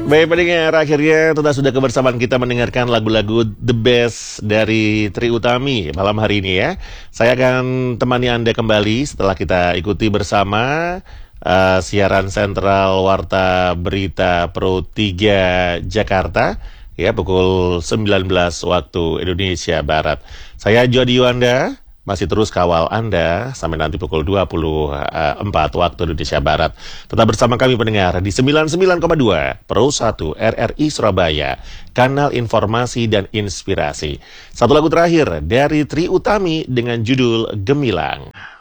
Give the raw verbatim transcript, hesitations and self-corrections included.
Baik pendengar, akhirnya tentu sudah kebersamaan kita mendengarkan lagu-lagu the best dari Trie Utami malam hari ini ya. Saya akan temani Anda kembali setelah kita ikuti bersama uh, siaran sentral Warta Berita Pro tiga Jakarta ya pukul sembilan belas waktu Indonesia Barat. Saya Jody Yuanda. Masih terus kawal Anda sampai nanti pukul dua puluh empat waktu Indonesia Barat. Tetap bersama kami pendengar di sembilan puluh sembilan koma dua Pro satu R R I Surabaya, kanal informasi dan inspirasi. Satu lagu terakhir dari Trie Utami dengan judul Gemilang.